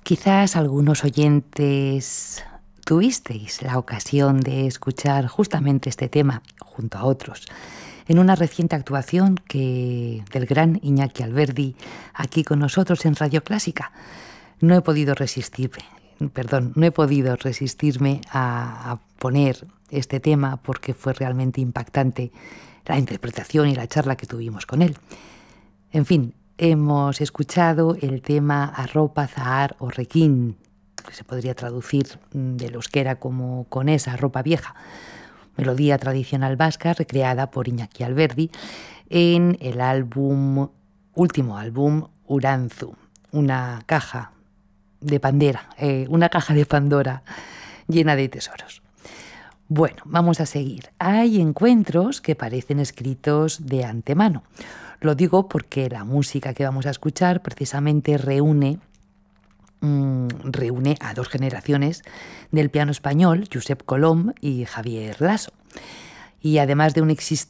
Quizás algunos oyentes tuvisteis la ocasión de escuchar justamente este tema junto a otros en una reciente actuación del gran Iñaki Alberdi aquí con nosotros en Radio Clásica. No he podido resistirme a poner este tema porque fue realmente impactante la interpretación y la charla que tuvimos con él. En fin, hemos escuchado el tema Arropa Zahar Horrekin, que se podría traducir del euskera como con esa ropa vieja, melodía tradicional vasca recreada por Iñaki Alberdi en el último álbum Urantzu, una caja de Pandora llena de tesoros. Bueno, vamos a seguir. Hay encuentros que parecen escritos de antemano. Lo digo porque la música que vamos a escuchar precisamente reúne a dos generaciones del piano español, Josep Colom y Javier Lasso. Y además de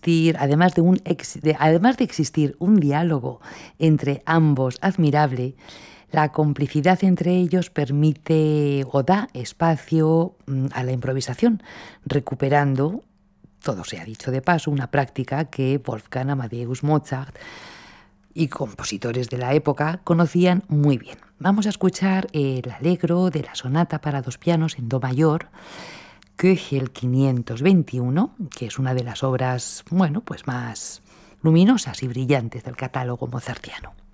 existir un diálogo entre ambos admirable, la complicidad entre ellos permite o da espacio a la improvisación, recuperando, todo se ha dicho de paso, una práctica que Wolfgang Amadeus Mozart y compositores de la época conocían muy bien. Vamos a escuchar el Allegro de la sonata para dos pianos en do mayor, Köchel 521, que es una de las obras, más luminosas y brillantes del catálogo mozartiano.